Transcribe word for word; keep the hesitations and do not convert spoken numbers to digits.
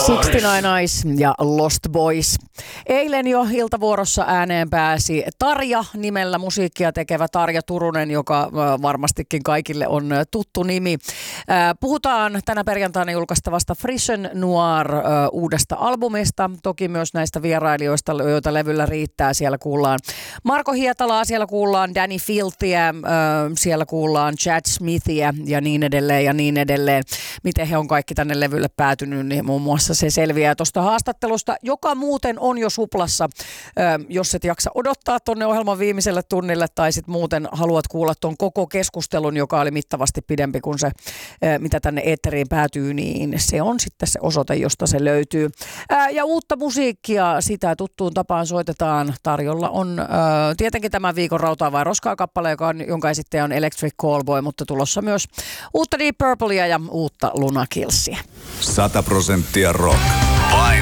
kuusikymmentäyhdeksän Eyes ja Lost Boys. Eilen jo iltavuorossa ääneen pääsi Tarja nimellä musiikkia tekevä Tarja Turunen, joka varmastikin kaikille on tuttu nimi. Puhutaan tänä perjantaina julkaistavasta Frischen Noir uudesta albumista. Toki myös näistä vierailijoista, joita levyllä riittää. Siellä kuullaan Marko Hietalaa, siellä kuullaan Danny Filthiä, siellä kuullaan Chad Smithia ja niin edelleen ja niin edelleen. Miten he on kaikki tänne levylle päätynyt, niin muun muassa se selviää tuosta haastattelusta, joka muuten on jo suplassa, jos et jaksa odottaa tuonne ohjelman viimeiselle tunnille tai sitten muuten haluat kuulla tuon koko keskustelun, joka oli mittavasti pidempi kuin se, mitä tänne eetteriin päätyy, niin se on sitten se osoite, josta se löytyy. Ja uutta musiikkia, sitä tuttuun tapaan soitetaan. Tarjolla on tietenkin tämän viikon Rautaa vai roskaa kappale, joka on, jonka esittäjä on Electric Callboy, mutta tulossa myös uutta Deep Purplea ja uutta Luna Killsia. sata prosenttia rock. Vain